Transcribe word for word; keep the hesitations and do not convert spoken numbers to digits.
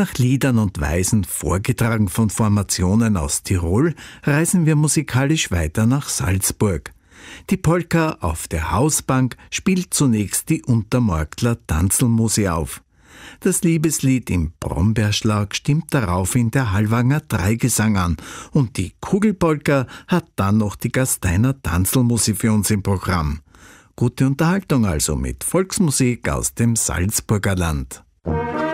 Nach Liedern und Weisen, vorgetragen von Formationen aus Tirol, reisen wir musikalisch weiter nach Salzburg. Die Polka auf der Hausbank spielt zunächst die Untermorgtler Tanzlmusi auf. Das Liebeslied im Brombeerschlag stimmt daraufhin der Hallwanger Dreigesang an und die Kugelpolka hat dann noch die Gasteiner Tanzlmusi für uns im Programm. Gute Unterhaltung also mit Volksmusik aus dem Salzburger Land.